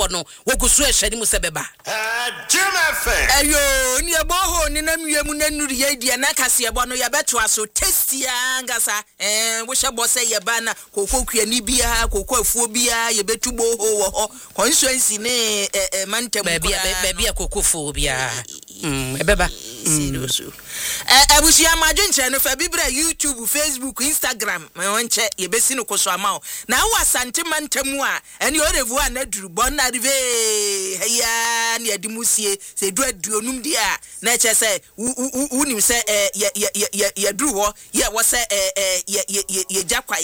no wogusu ehwani mu sebeba ayo ni eboho ni namwemu nanuru ye na kase ebo no yabeto aso testia ngasa wo hye se yeba kokokua bia kokoafuo bia yebetu boho wo ho constituency ne mantem bia kokofo bia ebeba serious abusia madwenche no fa bibra YouTube Facebook Instagram wonche yebesi no koso amao na wa sante mantamu a ene orevu anaduru bon na rive ya ne adimusie se du aduonum dia na che se unim se ya duru ho ye wo se ye jakwai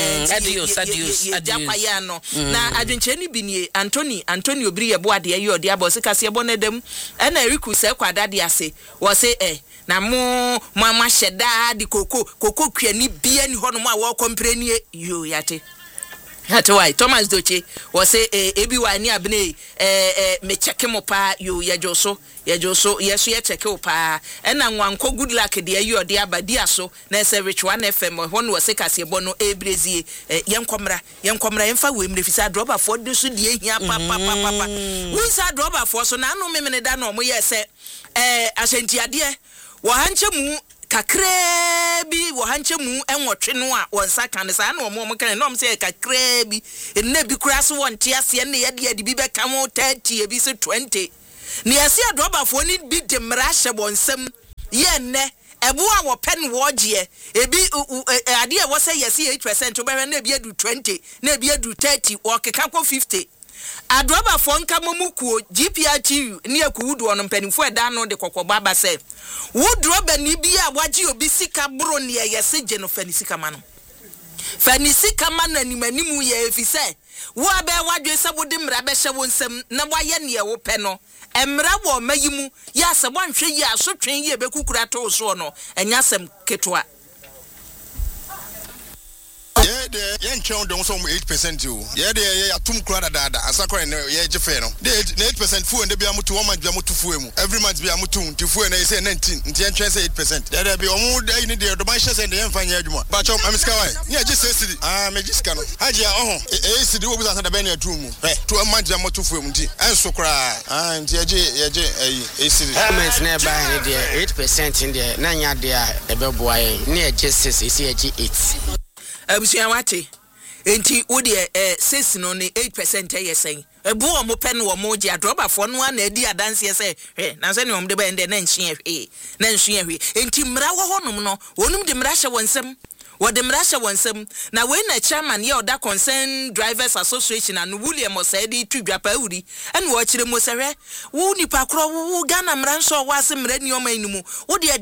adios jakwai ano na adwenche ni binie Anthony obiri ye boade ye odi abose kase bonedam ena eriku se kwadade ase wo se na mama sheda di koko kwani bia ni hono ma wo komprenie yo yate why Thomas Doche was say ebi wa ni abne me check mo pa yo yejoso yeso ye check o pa na nwanko good luck de ayi ode abadi aso na se rich one fm hono was kase bo no ebrezie yenkomra yemfa we mrefisa droba for de so de ehia papa we sa droba for so na no memene da no mo ye se asentiade wo hanche mu kakrebi wo hanche mu enwotwe no a wonsa kan sa na omo kan no se kakrebi enne bi kura so wonte ase ne yade bi beka mo 30 ebi se 20 ne ase adobafo ni bi de mrahye bonsam ye ne ebo a wo pen wo gye ebi ade e wo se yesi 8% obehwe na ebi adu 20 na ebi adu 30 wo keka ko 50 adroba fonka momukuo GPRTU ni akuwudu ono mpanimfo eda no de kokoba ba se wudroba ni bia waji obi sika bro ne yese gye no fanisika ma no fanisika ma na nimanimu ye efise wo aba wadwe se wode mra be hye wonsam na waye ne wo pe no emra wo mayimu ya se wanhwe yi asotwen yi ebekukura to so no enyasem ketwa yeah, yen chon don so 8% you. Yeah, yeah, atum kura dada. Asakwa ne ye jefe no. The 8% fu ende bia mutu 1 month bia mutu fu emu. Every month bia mutu nti fu na say 19. Nti yen twen say 8%. There be omu dey ni dey do man share say dey enfanya adwuma. Ba chom amiska wai. Ni aje say city. Me jiska no. Haje oho. City wo bisa da be na atu mu. 2 month bia mutu fu emu nti. Enso kura. Nti aje city. Comment na ba ni dey 8% in there. Na nya dey e be boa yen. Ni aje 6 isi aje 8. Abusia wate enti wo de 6 no ne 8% yesen ebu o mo pen wo mo gye adroba fo no na adi adanse yese na se ne om de ba ende na nhye hwe enti mra wo honum no wonum de mra hye wonsem wo de mra hye wonsem na we na chairman ye oda concern drivers association and William Osedi tudwapa wuri ene wo kire mo sehwe wo nipa kro wo Ghana mra nso wo ase mra ni o man nimu wo de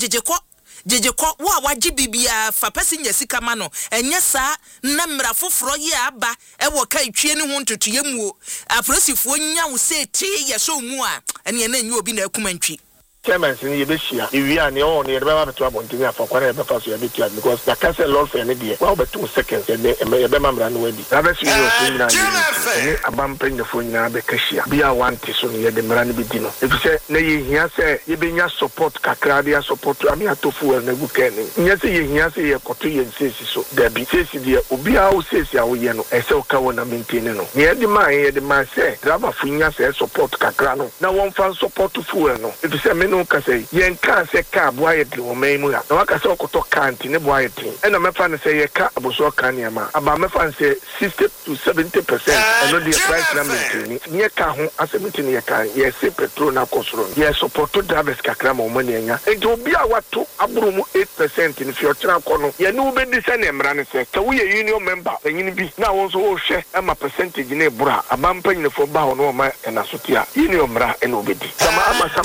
jejeko wo a waji bibia fa pesinya sika ma no enye sa na mra foforo ye aba e wo ka twie ne ho ntoto yemu apresifo nya wo se ti ye so mu a ene na enye obi na akumantwi chairman sin ye be shia ewi an ye on ye be ba to abontin afa kwa na be fa so ye be tia because the cancel law for ne de wa be 2 seconds ye be mamra no wadi na be so ye so nyina ni abam penye fo nyina be kashia bia wanti so ye de mra ne be di no if say na ye hia say ye be nya support kakra dia support ami atofu na gu ken nya say ye hia say ye koto ye nsesi so da bi sesi de obi a wo sesi a wo ye no e say o ka wo na maintain no ye de man say driver fu nya say support kakra no na won fan support fu no if say no ka say yen ka say ka boaye de o memu ya na waka say okoto kanti ne boaye tin e na mefa ne say ye ka aboso ka ne ma aba mefa say 60 to 70% and no the price na maintain ye ka ho asemiti ne ye ka ye say petrol na kosoro ye support drivers kakra ma o mani anya e do bia wato aburu mu 8% ni fiotira ko no ye no be di say ne mra ne say ka wo ye union member enyin bi na won so o hwe e ma percentage ne bura aba mpanyin fo ba ho no ma e na sotia union mra e no be di sama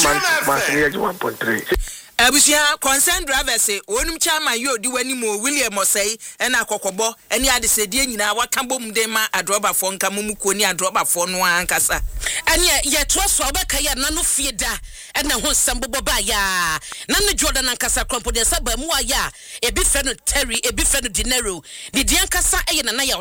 ma 1.3 Abusia concern drivers wonum chairman yo di wani mo William Osei na akokobo eni adesedie nyina waka bom de ma adroba fo nka momuko ni adroba fo no ankasa ene ye troso obeka ya na no fie da na ho sambobo ba ya na ne Jordan ankasa krompo de saba mu aya ebi fe no Terry ebi fe no Dinero di ankasa eye na ya